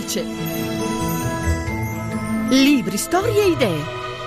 Alice. Libri, storie e idee.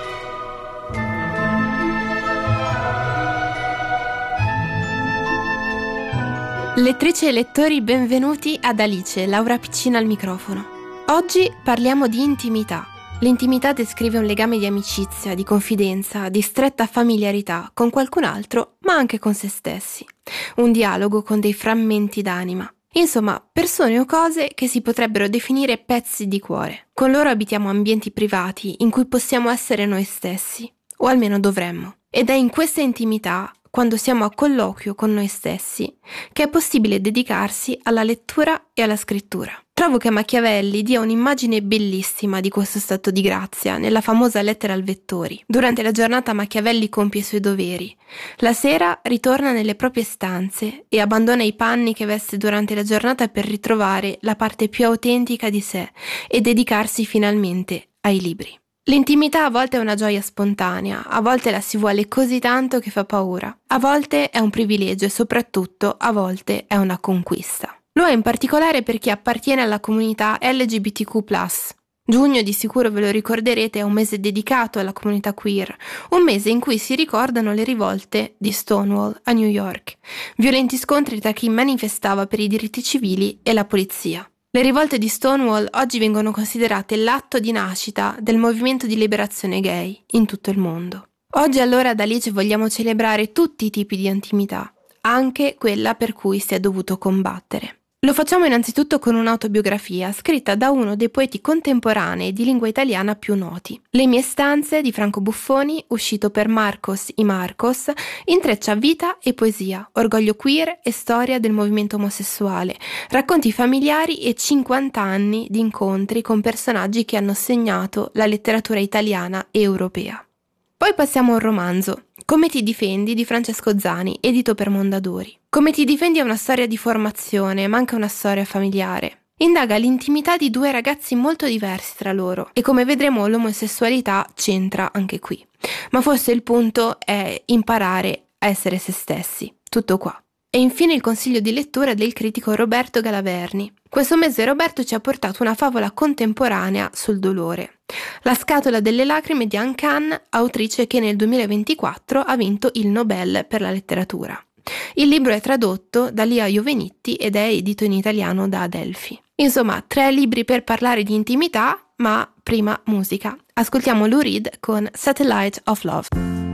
Lettrici e lettori, benvenuti ad Alice, Laura Piccina al microfono. Oggi parliamo di intimità. L'intimità descrive un legame di amicizia, di confidenza, di stretta familiarità con qualcun altro, ma anche con se stessi. Un dialogo con dei frammenti d'anima. Insomma, persone o cose che si potrebbero definire pezzi di cuore. Con loro abitiamo ambienti privati in cui possiamo essere noi stessi, o almeno dovremmo. Ed è in questa intimità, quando siamo a colloquio con noi stessi, che è possibile dedicarsi alla lettura e alla scrittura. Trovo che Machiavelli dia un'immagine bellissima di questo stato di grazia nella famosa Lettera al Vettori. Durante la giornata Machiavelli compie i suoi doveri. La sera ritorna nelle proprie stanze e abbandona i panni che veste durante la giornata per ritrovare la parte più autentica di sé e dedicarsi finalmente ai libri. L'intimità a volte è una gioia spontanea, a volte la si vuole così tanto che fa paura, a volte è un privilegio e soprattutto a volte è una conquista. Lo è in particolare per chi appartiene alla comunità LGBTQ+. Giugno, di sicuro ve lo ricorderete, è un mese dedicato alla comunità queer, un mese in cui si ricordano le rivolte di Stonewall a New York, violenti scontri tra chi manifestava per i diritti civili e la polizia. Le rivolte di Stonewall oggi vengono considerate l'atto di nascita del movimento di liberazione gay in tutto il mondo. Oggi allora ad Alice vogliamo celebrare tutti i tipi di intimità, anche quella per cui si è dovuto combattere. Lo facciamo innanzitutto con un'autobiografia scritta da uno dei poeti contemporanei di lingua italiana più noti. Le mie stanze di Franco Buffoni, uscito per Marcos y Marcos, intreccia vita e poesia, orgoglio queer e storia del movimento omosessuale, racconti familiari e 50 anni di incontri con personaggi che hanno segnato la letteratura italiana e europea. Poi passiamo a un romanzo, Come ti difendi di Francesco Zani, edito per Mondadori. Come ti difendi è una storia di formazione, ma anche una storia familiare. Indaga l'intimità di due ragazzi molto diversi tra loro e come vedremo l'omosessualità c'entra anche qui. Ma forse il punto è imparare a essere se stessi. Tutto qua. E infine il consiglio di lettura del critico Roberto Galaverni. Questo mese Roberto ci ha portato una favola contemporanea sul dolore. La scatola delle lacrime di Anne Khan, autrice che nel 2024 ha vinto il Nobel per la letteratura. Il libro è tradotto da Lia Iovenitti ed è edito in italiano da Adelphi. Insomma, 3 libri per parlare di intimità, ma prima musica. Ascoltiamo Lou Reed con Satellite of Love.